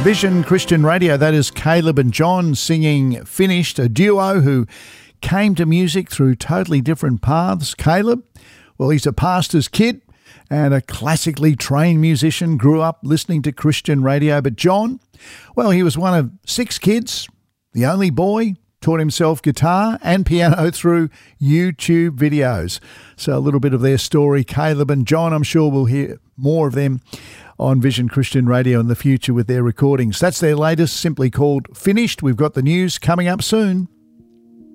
Vision Christian Radio, that is Caleb and John singing Finished, a duo who came to music through totally different paths. Caleb, well, he's a pastor's kid and a classically trained musician, grew up listening to Christian radio. But John, well, he was one of 6 kids, the only boy, taught himself guitar and piano through YouTube videos. So a little bit of their story, Caleb and John. I'm sure we'll hear more of them on Vision Christian Radio in the future with their recordings. That's their latest, simply called Finished. We've got the news coming up soon.